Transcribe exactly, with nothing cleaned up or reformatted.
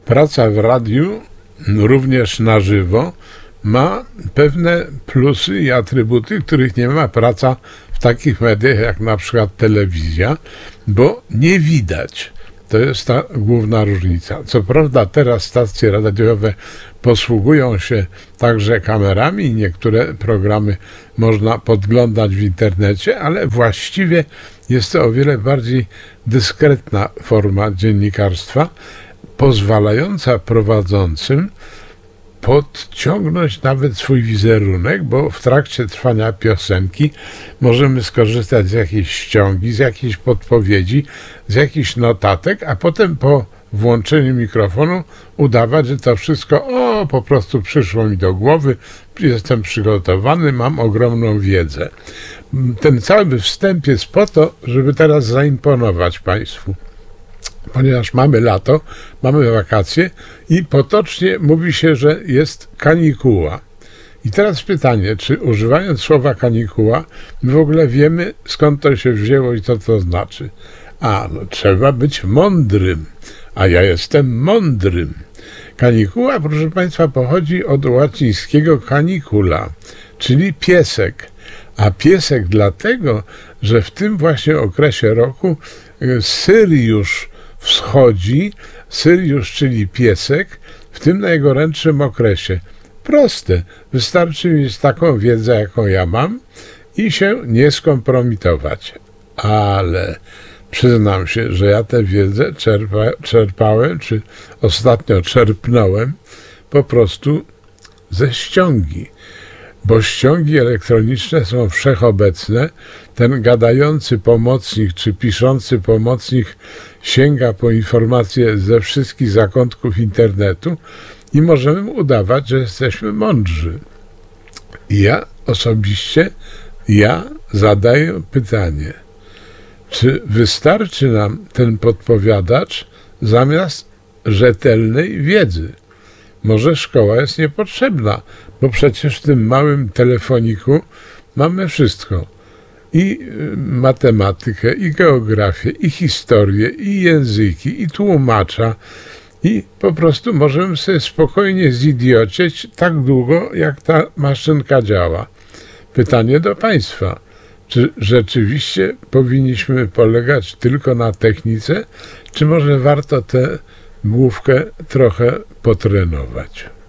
praca w radiu, również na żywo, ma pewne plusy i atrybuty, których nie ma praca w takich mediach jak na przykład telewizja, bo nie widać. To jest ta główna różnica. Co prawda teraz stacje radiowe posługują się także kamerami i niektóre programy można podglądać w internecie, ale właściwie jest to o wiele bardziej dyskretna forma dziennikarstwa, pozwalająca prowadzącym podciągnąć nawet swój wizerunek, bo w trakcie trwania piosenki możemy skorzystać z jakiejś ściągi, z jakiejś podpowiedzi, z jakichś notatek, a potem po włączeniu mikrofonu udawać, że to wszystko o, po prostu przyszło mi do głowy, jestem przygotowany, mam ogromną wiedzę. Ten cały wstęp jest po to, żeby teraz zaimponować Państwu. Ponieważ mamy lato, mamy wakacje i potocznie mówi się, że jest kanikuła. I teraz pytanie, czy używając słowa kanikuła, my w ogóle wiemy, skąd to się wzięło i co to znaczy? A, no trzeba być mądrym, a ja jestem mądrym. Kanikuła, proszę Państwa, pochodzi od łacińskiego canicula, czyli piesek. A piesek dlatego, że w tym właśnie okresie roku Syriusz wschodzi, Syriusz, czyli piesek, w tym najgorętszym okresie. Proste. Wystarczy mieć taką wiedzę, jaką ja mam i się nie skompromitować. Ale przyznam się, że ja tę wiedzę czerpa, czerpałem, czy ostatnio czerpnąłem po prostu ze ściągi. Bo ściągi elektroniczne są wszechobecne. Ten gadający pomocnik czy piszący pomocnik sięga po informacje ze wszystkich zakątków internetu i możemy udawać, że jesteśmy mądrzy. I ja osobiście, ja zadaję pytanie, czy wystarczy nam ten podpowiadacz zamiast rzetelnej wiedzy? Może szkoła jest niepotrzebna, bo przecież w tym małym telefoniku mamy wszystko. I matematykę, i geografię, i historię, i języki, i tłumacza. I po prostu możemy sobie spokojnie zidiocieć tak długo, jak ta maszynka działa. Pytanie do Państwa. Czy rzeczywiście powinniśmy polegać tylko na technice, czy może warto tę główkę trochę potrenować?